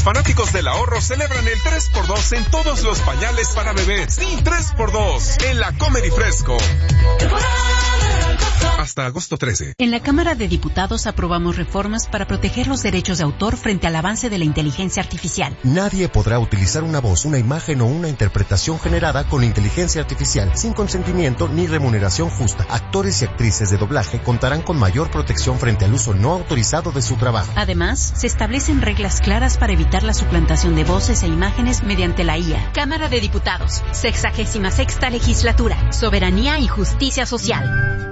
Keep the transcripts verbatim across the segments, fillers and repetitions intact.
fanáticos del ahorro celebran el tres por dos en todos los pañales para bebés. Sí, tres por dos en la Comedy Fresco. Hasta agosto trece. En la Cámara de Diputados aprobamos reformas para proteger los derechos de autor frente al avance de la inteligencia artificial. Nadie podrá utilizar una voz, una imagen o una interpretación generada con inteligencia artificial sin consentimiento ni remuneración justa. Actores y actrices de doblaje contarán con mayor protección frente al uso no autorizado de su trabajo. Además, se establecen reglas claras para evitar la suplantación de voces e imágenes mediante la I A. Cámara de Diputados, sexagésima sexta legislatura, soberanía y justicia social.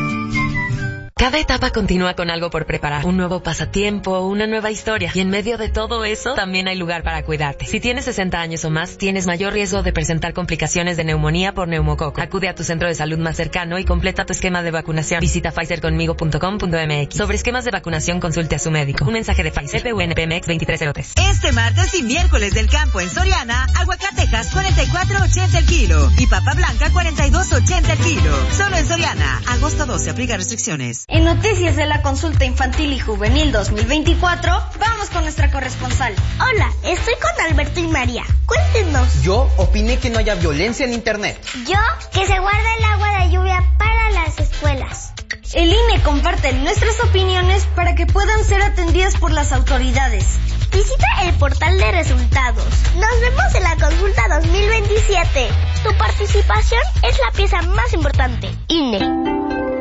Cada etapa continúa con algo por preparar. Un nuevo pasatiempo, una nueva historia. Y en medio de todo eso, también hay lugar para cuidarte. Si tienes sesenta años o más, tienes mayor riesgo de presentar complicaciones de neumonía por neumococo. Acude a tu centro de salud más cercano y completa tu esquema de vacunación. Visita pfizer conmigo punto com punto m x. Sobre esquemas de vacunación, consulte a su médico. Un mensaje de Pfizer. P U N P M X veintitrés cero tres. Este martes y miércoles del campo en Soriana, aguacatejas cuarenta y cuatro ochenta el kilo y papa blanca cuarenta y dos ochenta el kilo. Solo en Soriana. Agosto doce, aplica restricciones. En noticias de la consulta infantil y juvenil dos mil veinticuatro, vamos con nuestra corresponsal. Hola, estoy con Alberto y María. Cuéntenos. Yo opiné que no haya violencia en internet. Yo, que se guarde el agua de lluvia para las escuelas. El I N E comparte nuestras opiniones para que puedan ser atendidas por las autoridades. Visita el portal de resultados. Nos vemos en la consulta dos mil veintisiete. Tu participación es la pieza más importante. I N E.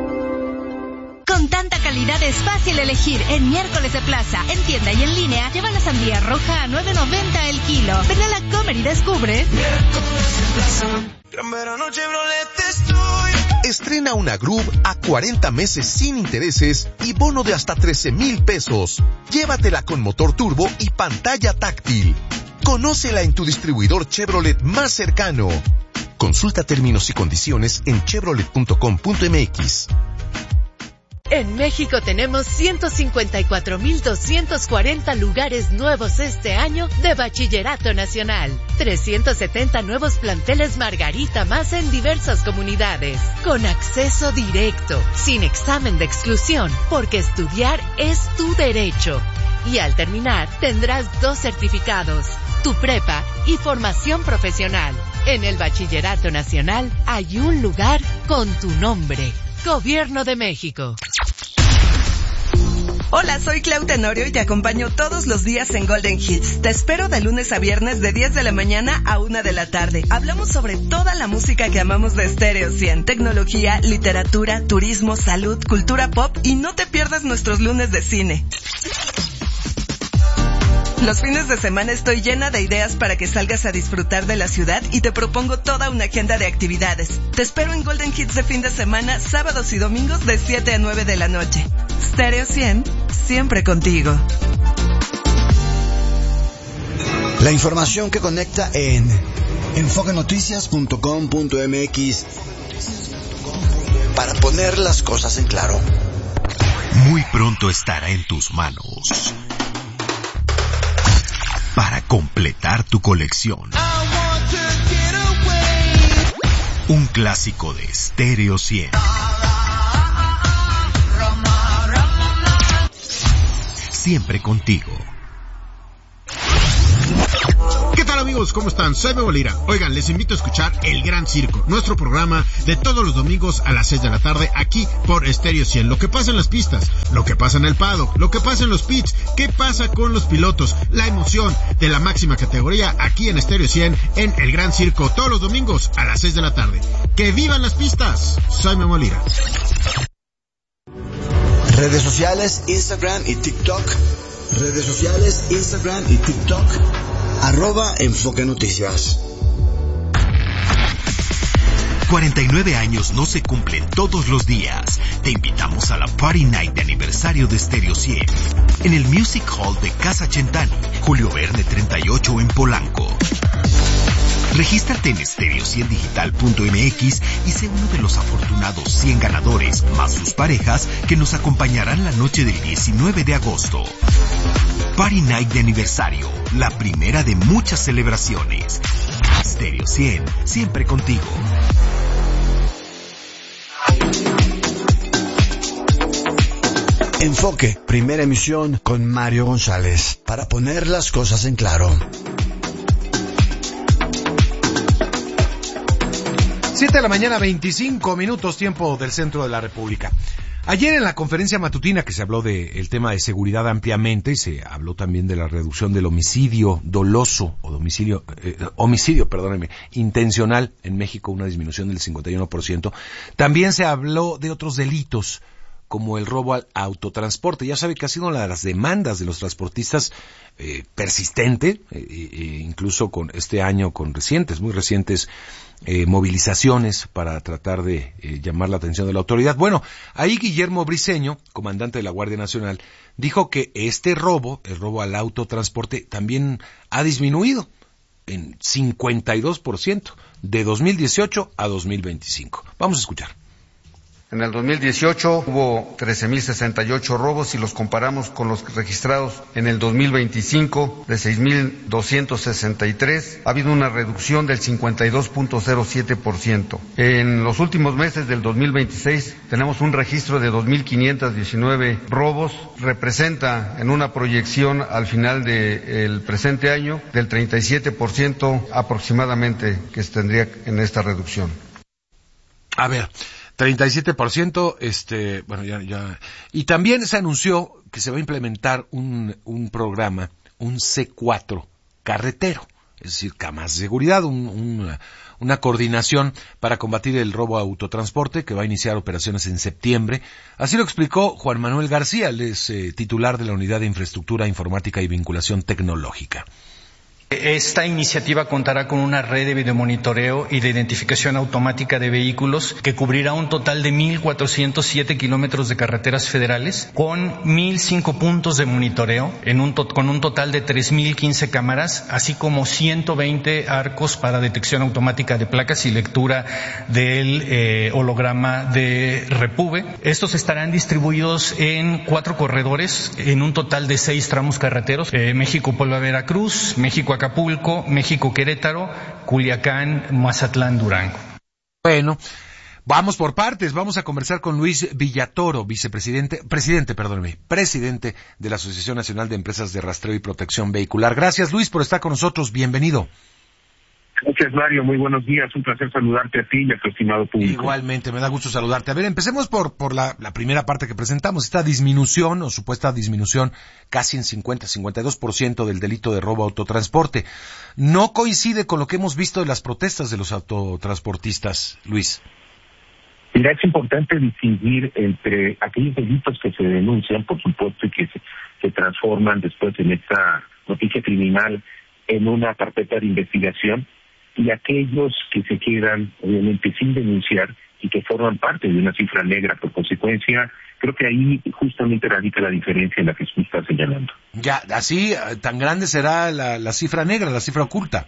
Con tanta calidad es fácil elegir. En miércoles de plaza, en tienda y en línea, lleva la sandía roja a nueve noventa el kilo. Ven a la Comer y descubre. Miércoles de plaza. Gran verano Chevrolet estoy. Estrena una Groove a cuarenta meses sin intereses y bono de hasta trece mil pesos. Llévatela con motor turbo y pantalla táctil. Conócela en tu distribuidor Chevrolet más cercano. Consulta términos y condiciones en chevrolet punto com punto m x. En México tenemos ciento cincuenta y cuatro mil doscientos cuarenta lugares nuevos este año de Bachillerato Nacional. trescientos setenta nuevos planteles Margarita más en diversas comunidades. Con acceso directo, sin examen de exclusión, porque estudiar es tu derecho. Y al terminar, tendrás dos certificados, tu prepa y formación profesional. En el Bachillerato Nacional hay un lugar con tu nombre. Gobierno de México. Hola, soy Clau Tenorio y te acompaño todos los días en Golden Hits. Te espero de lunes a viernes de diez de la mañana a una de la tarde. Hablamos sobre toda la música que amamos de Stereo cien. Tecnología, literatura, turismo, salud, cultura pop y no te pierdas nuestros lunes de cine. Los fines de semana estoy llena de ideas para que salgas a disfrutar de la ciudad y te propongo toda una agenda de actividades. Te espero en Golden Hits de fin de semana, sábados y domingos de siete a nueve de la noche. Stereo cien, siempre contigo. La información que conecta en enfoque noticias punto com punto m x para poner las cosas en claro. Muy pronto estará en tus manos para completar tu colección. Un clásico de Stereo cien. Siempre contigo. ¿Qué tal, amigos? ¿Cómo están? Soy Memo Lira. Oigan, les invito a escuchar El Gran Circo, nuestro programa de todos los domingos a las seis de la tarde aquí por Stereo cien. Lo que pasa en las pistas, lo que pasa en el paddock, lo que pasa en los pits, qué pasa con los pilotos, la emoción de la máxima categoría aquí en Stereo cien en El Gran Circo todos los domingos a las seis de la tarde. ¡Que vivan las pistas! Soy Memo Lira. Redes sociales, Instagram y TikTok. Redes sociales, Instagram y TikTok. Arroba Enfoque Noticias. cuarenta y nueve años no se cumplen todos los días. Te invitamos a la Party Night de aniversario de Stereo cien en el Music Hall de Casa Centani, Julio Verne treinta y ocho en Polanco. Regístrate en stereo cien digital punto m x y sé uno de los afortunados cien ganadores, más sus parejas, que nos acompañarán la noche del diecinueve de agosto. Party Night de aniversario, la primera de muchas celebraciones. Stereo cien, siempre contigo. Enfoque, primera emisión con Mario González, para poner las cosas en claro. siete de la mañana, veinticinco minutos, tiempo del centro de la República. Ayer en la conferencia matutina que se habló del tema de seguridad ampliamente y se habló también de la reducción del homicidio doloso o domicilio, eh, homicidio, perdónenme, intencional en México, una disminución del cincuenta y uno por ciento. También se habló de otros delitos como el robo al autotransporte. Ya sabe que ha sido una de las demandas de los transportistas eh, persistente, eh, eh, incluso con este año con recientes, muy recientes Eh, movilizaciones para tratar de eh, llamar la atención de la autoridad. Bueno, ahí Guillermo Briceño, comandante de la Guardia Nacional, dijo que este robo, el robo al autotransporte, también ha disminuido en cincuenta y dos por ciento de dos mil dieciocho a dos mil veinticinco. Vamos a escuchar. En el dos mil dieciocho hubo trece mil sesenta y ocho robos. Si los comparamos con los registrados en el dos mil veinticinco de seis mil doscientos sesenta y tres, ha habido una reducción del cincuenta y dos punto cero siete por ciento. En los últimos meses del dos mil veintiséis tenemos un registro de dos mil quinientos diecinueve robos. Representa en una proyección al final del presente año del treinta y siete por ciento aproximadamente que se tendría en esta reducción. A ver, treinta y siete por ciento, este, bueno, ya, ya. Y también se anunció que se va a implementar un, un programa, un C cuatro carretero, es decir, camas de seguridad, un, un, una coordinación para combatir el robo a autotransporte que va a iniciar operaciones en septiembre. Así lo explicó Juan Manuel García, él es eh, titular de la Unidad de Infraestructura Informática y Vinculación Tecnológica. Esta iniciativa contará con una red de videomonitoreo y de identificación automática de vehículos que cubrirá un total de mil cuatrocientos siete kilómetros de carreteras federales con mil cinco puntos de monitoreo en un to- con un total de tres mil quince cámaras, así como ciento veinte arcos para detección automática de placas y lectura del eh, holograma de Repube. Estos estarán distribuidos en cuatro corredores en un total de seis tramos carreteros: eh, México-Puebla, Veracruz, México Acapulco, México Querétaro, Culiacán, Mazatlán, Durango. Bueno, vamos por partes, vamos a conversar con Luis Villatoro, vicepresidente, presidente, perdóneme, presidente de la Asociación Nacional de Empresas de Rastreo y Protección Vehicular. Gracias, Luis, por estar con nosotros, bienvenido. Gracias, Mario, muy buenos días, un placer saludarte a ti y a tu estimado público. Igualmente, me da gusto saludarte. A ver, empecemos por por la, la primera parte que presentamos, esta disminución o supuesta disminución casi en cincuenta, cincuenta y dos por ciento del delito de robo a autotransporte. ¿No coincide con lo que hemos visto de las protestas de los autotransportistas, Luis? Mira, es importante distinguir entre aquellos delitos que se denuncian, por supuesto, y que se, se transforman después en esta noticia criminal en una carpeta de investigación, y aquellos que se quedan, obviamente, sin denunciar y que forman parte de una cifra negra. Por consecuencia, creo que ahí justamente radica la diferencia en la que tú estás señalando. Ya, así, tan grande será la, la cifra negra, la cifra oculta.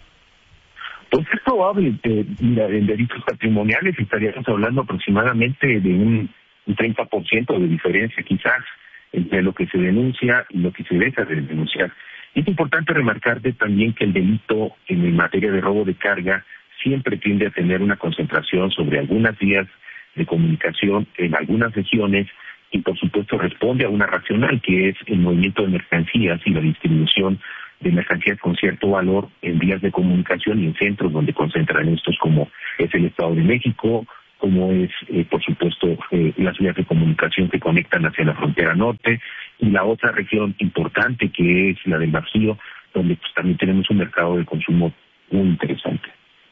Pues es probable, eh, mira, en delitos patrimoniales estaríamos hablando aproximadamente de un, un treinta por ciento de diferencia, quizás, entre lo que se denuncia y lo que se deja de denunciar. Es importante remarcarte también que el delito en materia de robo de carga siempre tiende a tener una concentración sobre algunas vías de comunicación en algunas regiones y por supuesto responde a una racional que es el movimiento de mercancías y la distribución de mercancías con cierto valor en vías de comunicación y en centros donde concentran estos, como es el Estado de México, como es, eh, por supuesto, eh, las vías de comunicación que conectan hacia la frontera norte, y la otra región importante que es la del Bajío, donde pues, también tenemos un mercado de consumo muy interesante.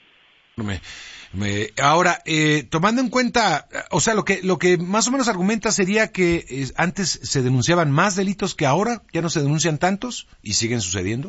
Me, me, ahora, eh, tomando en cuenta, o sea, lo que lo que más o menos argumenta sería que eh, antes se denunciaban más delitos que ahora, ya no se denuncian tantos y siguen sucediendo.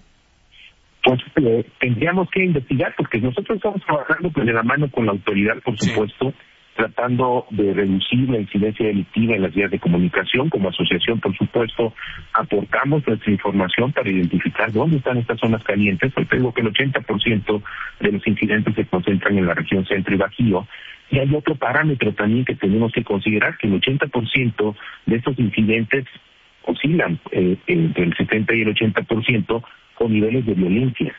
Pues eh, tendríamos que investigar, porque nosotros estamos trabajando pues, de la mano con la autoridad, por supuesto, sí, tratando de reducir la incidencia delictiva en las vías de comunicación. Como asociación, por supuesto, aportamos nuestra información para identificar dónde están estas zonas calientes. Pues tengo que el ochenta por ciento de los incidentes se concentran en la región centro y bajío. Y hay otro parámetro también que tenemos que considerar, que el ochenta por ciento de estos incidentes oscilan eh, entre el setenta y el ochenta por ciento con niveles de violencia.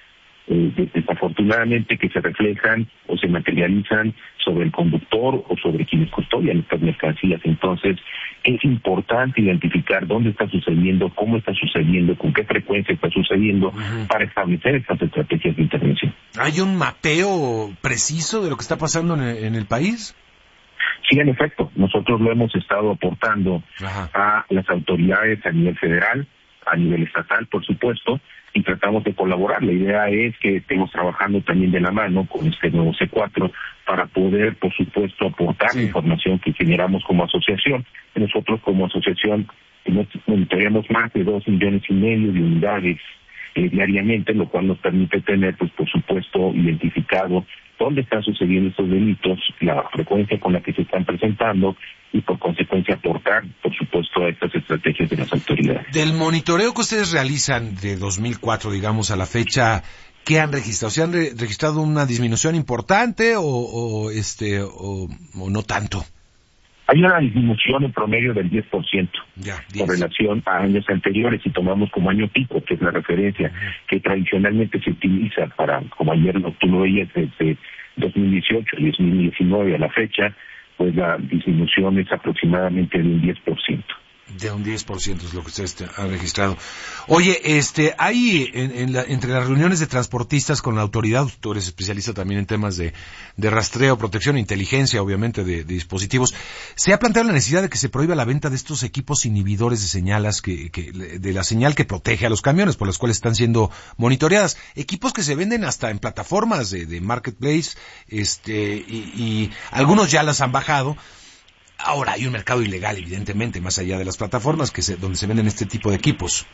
eh, desafortunadamente que se reflejan o se materializan sobre el conductor o sobre quienes custodian estas mercancías. Entonces, es importante identificar dónde está sucediendo, cómo está sucediendo, con qué frecuencia está sucediendo, uh-huh. para establecer estas estrategias de intervención. ¿Hay un mapeo preciso de lo que está pasando en el, en el país? Sí, en efecto, nosotros lo hemos estado aportando Ajá. a las autoridades a nivel federal, a nivel estatal, por supuesto, y tratamos de colaborar. La idea es que estemos trabajando también de la mano con este nuevo C cuatro para poder, por supuesto, aportar sí. la información que generamos como asociación. Nosotros como asociación monitoreamos más de dos millones y medio de unidades eh, diariamente, lo cual nos permite tener, pues, por supuesto, identificado dónde están sucediendo estos delitos, la frecuencia con la que se están presentando y por consecuencia aportar, por supuesto, a estas estrategias de las autoridades. Del monitoreo que ustedes realizan de dos mil cuatro, digamos, a la fecha, ¿qué han registrado? ¿Se han re- registrado una disminución importante o, o este o, o no tanto? Hay una disminución en promedio del diez por ciento ya, con relación a años anteriores, si tomamos como año pico, que es la referencia uh-huh. que tradicionalmente se utiliza para, como ayer tú lo veías, desde dos mil dieciocho y dos mil diecinueve a la fecha, pues la disminución es aproximadamente de un diez por ciento. De un diez por ciento es lo que ustedes han registrado. Oye, este, hay en, en la, entre las reuniones de transportistas con la autoridad, tú eres especialista también en temas de, de rastreo, protección e inteligencia, obviamente, de, de dispositivos, se ha planteado la necesidad de que se prohíba la venta de estos equipos inhibidores de señalas, que, que, de la señal que protege a los camiones, por los cuales están siendo monitoreadas. Equipos que se venden hasta en plataformas de, de marketplace, este, y, y algunos ya las han bajado. Ahora hay un mercado ilegal, evidentemente, más allá de las plataformas que se, donde se venden este tipo de equipos.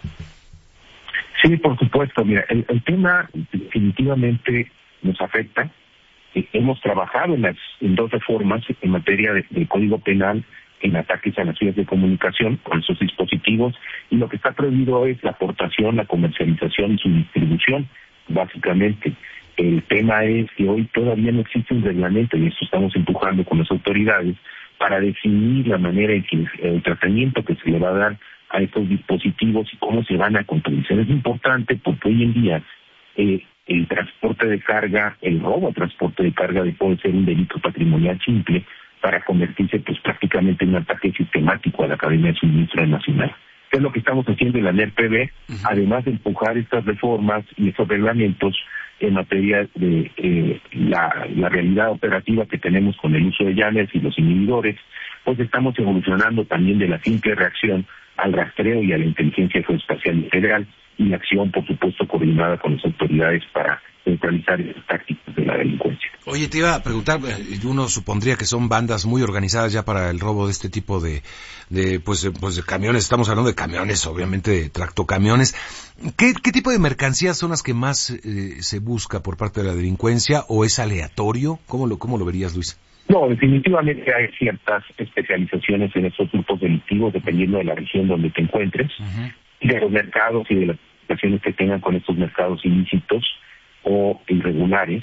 Sí, por supuesto. Mira, el, el tema definitivamente nos afecta. Eh, hemos trabajado en las en dos reformas en materia de, de Código Penal en ataques a las vías de comunicación con esos dispositivos, y lo que está prohibido es la aportación, la comercialización y su distribución, básicamente. El tema es que hoy todavía no existe un reglamento, y esto estamos empujando con las autoridades, para definir la manera en que el tratamiento que se le va a dar a estos dispositivos y cómo se van a contabilizar. Es importante porque hoy en día eh, el transporte de carga, el robo de transporte de carga puede ser un delito patrimonial simple para convertirse pues prácticamente en un ataque sistemático a la cadena de suministro nacional. Es lo que estamos haciendo en la N E R P B, uh-huh. además de empujar estas reformas y estos reglamentos en materia de eh, la, la realidad operativa que tenemos con el uso de llaves y los inhibidores, pues estamos evolucionando también de la simple reacción al rastreo y a la inteligencia geoespacial federal y la acción, por supuesto, coordinada con las autoridades para neutralizar esas tácticas de la delincuencia. Oye, te iba a preguntar, uno supondría que son bandas muy organizadas ya para el robo de este tipo de, de pues, pues de camiones, estamos hablando de camiones, obviamente de tractocamiones. ¿Qué, qué tipo de mercancías son las que más eh, se busca por parte de la delincuencia, o es aleatorio? ¿Cómo lo, cómo lo verías, Luis? No, definitivamente hay ciertas especializaciones en estos grupos delictivos dependiendo de la región donde te encuentres, uh-huh. de los mercados y de las relaciones que tengan con estos mercados ilícitos o irregulares.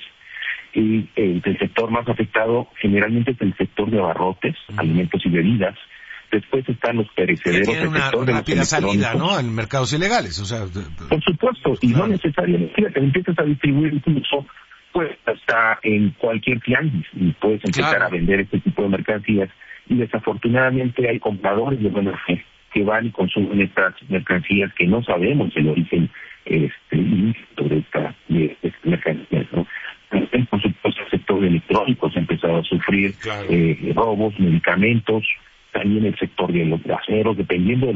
Y eh, el sector más afectado generalmente es el sector de abarrotes, uh-huh. alimentos y bebidas. Después están los perecederos. Tiene una rápida salida, ¿no?, en mercados ilegales, o sea... Por supuesto, y claro. no necesariamente, fíjate, empiezas a distribuir incluso pues hasta en cualquier tianguis y puedes empezar claro. a vender este tipo de mercancías, y desafortunadamente hay compradores de buena fe que van y consumen estas mercancías que no sabemos el origen este ilícito de esta de, de mercancías, ¿no? Por supuesto, el sector de electrónicos ha empezado a sufrir claro. eh, robos, medicamentos, también el sector de los gaseros, dependiendo de